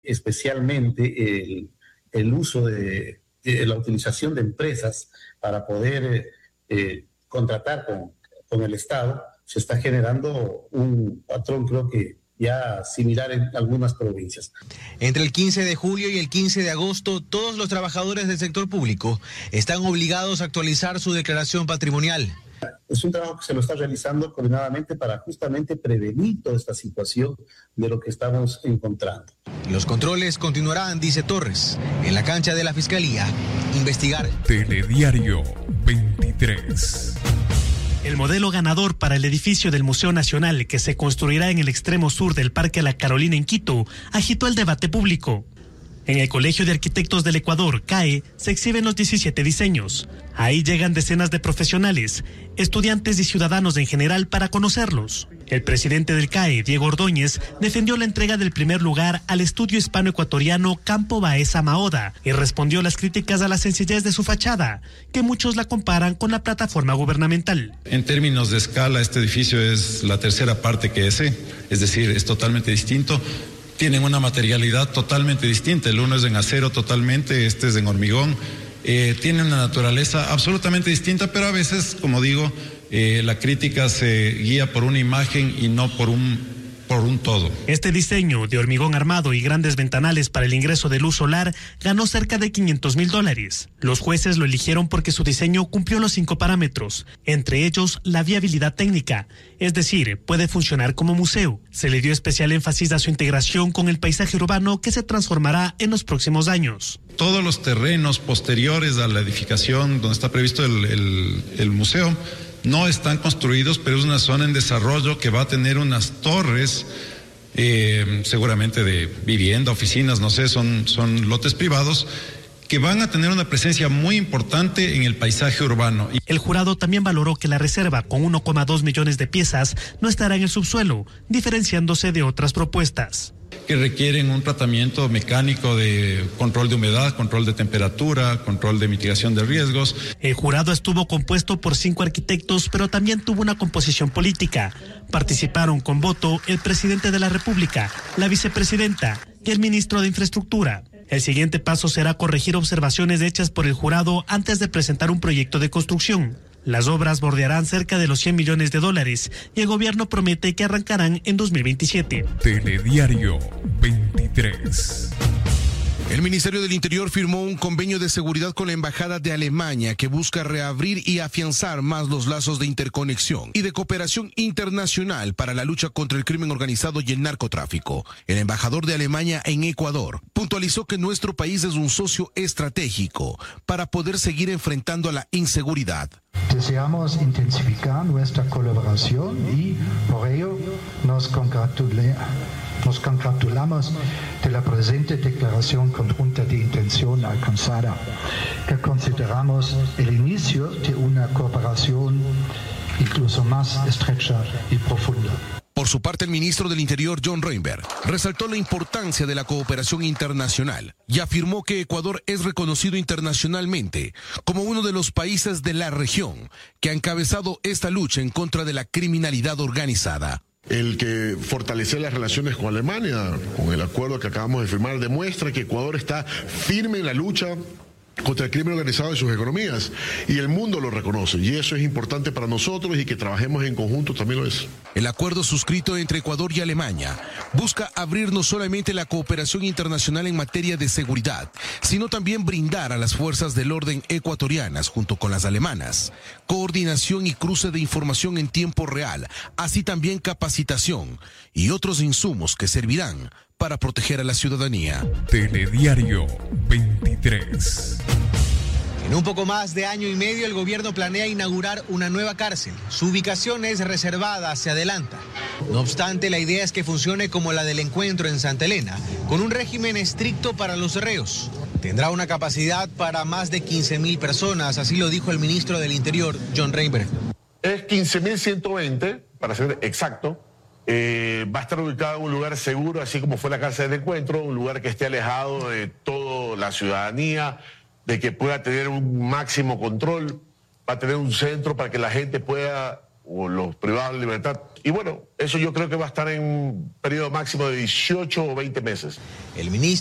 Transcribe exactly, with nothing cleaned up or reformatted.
especialmente el, el uso de, de la utilización de empresas para poder eh, contratar con, con el Estado, se está generando un patrón, creo que ya similar en algunas provincias. Entre el quince de julio y el quince de agosto, todos los trabajadores del sector público están obligados a actualizar su declaración patrimonial. Es un trabajo que se lo está realizando coordinadamente para justamente prevenir toda esta situación de lo que estamos encontrando. Los controles continuarán, dice Torres, en la cancha de la Fiscalía. Investigar. Telediario veintitrés. El modelo ganador para el edificio del Museo Nacional, que se construirá en el extremo sur del Parque La Carolina en Quito, agitó el debate público. En el Colegio de Arquitectos del Ecuador, C A E, se exhiben los diecisiete diseños. Ahí llegan decenas de profesionales, estudiantes y ciudadanos en general para conocerlos. El presidente del C A E, Diego Ordóñez, defendió la entrega del primer lugar al estudio hispano-ecuatoriano Campo Baeza Maoda y respondió las críticas a la sencillez de su fachada, que muchos la comparan con la plataforma gubernamental. En términos de escala, este edificio es la tercera parte que ese, es decir, es totalmente distinto. Tienen una materialidad totalmente distinta. El uno es en acero totalmente, este es en hormigón. Eh, tienen una naturaleza absolutamente distinta, pero a veces, como digo, eh, la crítica se guía por una imagen y no por un, por un todo. Este diseño de hormigón armado y grandes ventanales para el ingreso de luz solar ganó cerca de quinientos mil dólares. Los jueces lo eligieron porque su diseño cumplió los cinco parámetros, entre ellos la viabilidad técnica, es decir, puede funcionar como museo. Se le dio especial énfasis a su integración con el paisaje urbano que se transformará en los próximos años. Todos los terrenos posteriores a la edificación donde está previsto el, el, el museo no están construidos, pero es una zona en desarrollo que va a tener unas torres, eh, seguramente de vivienda, oficinas, no sé, son, son lotes privados, que van a tener una presencia muy importante en el paisaje urbano. El jurado también valoró que la reserva, con uno coma dos millones de piezas, no estará en el subsuelo, diferenciándose de otras propuestas. Que requieren un tratamiento mecánico de control de humedad, control de temperatura, control de mitigación de riesgos. El jurado estuvo compuesto por cinco arquitectos, pero también tuvo una composición política. Participaron con voto el presidente de la República, la vicepresidenta y el ministro de Infraestructura. El siguiente paso será corregir observaciones hechas por el jurado antes de presentar un proyecto de construcción. Las obras bordearán cerca de los cien millones de dólares y el gobierno promete que arrancarán en dos mil veintisiete. Telediario veintitrés. El Ministerio del Interior firmó un convenio de seguridad con la Embajada de Alemania que busca reabrir y afianzar más los lazos de interconexión y de cooperación internacional para la lucha contra el crimen organizado y el narcotráfico. El embajador de Alemania en Ecuador puntualizó que nuestro país es un socio estratégico para poder seguir enfrentando a la inseguridad. Deseamos intensificar nuestra colaboración y por ello nos congratulamos. Nos congratulamos de la presente declaración conjunta de intención alcanzada, que consideramos el inicio de una cooperación incluso más estrecha y profunda. Por su parte, el ministro del Interior, John Reinberg, resaltó la importancia de la cooperación internacional y afirmó que Ecuador es reconocido internacionalmente como uno de los países de la región que ha encabezado esta lucha en contra de la criminalidad organizada. El que fortalecer las relaciones con Alemania, con el acuerdo que acabamos de firmar, demuestra que Ecuador está firme en la lucha contra el crimen organizado y sus economías, y el mundo lo reconoce, y eso es importante para nosotros, y que trabajemos en conjunto también lo es. El acuerdo suscrito entre Ecuador y Alemania busca abrir no solamente la cooperación internacional en materia de seguridad, sino también brindar a las fuerzas del orden ecuatorianas, junto con las alemanas, coordinación y cruce de información en tiempo real, así también capacitación y otros insumos que servirán para proteger a la ciudadanía. Telediario veintitrés. En un poco más de año y medio, el gobierno planea inaugurar una nueva cárcel. Su ubicación es reservada, se adelanta. No obstante, la idea es que funcione como la del Encuentro en Santa Elena, con un régimen estricto para los reos. Tendrá una capacidad para más de quince mil personas, así lo dijo el ministro del Interior, John Reinberg. Es quince mil ciento veinte, para ser exacto. Eh, va a estar ubicado en un lugar seguro, así como fue la cárcel del Encuentro, un lugar que esté alejado de toda la ciudadanía, de que pueda tener un máximo control, va a tener un centro para que la gente pueda o los privados de libertad. Y bueno, eso yo creo que va a estar en un periodo máximo de dieciocho o veinte meses. El ministro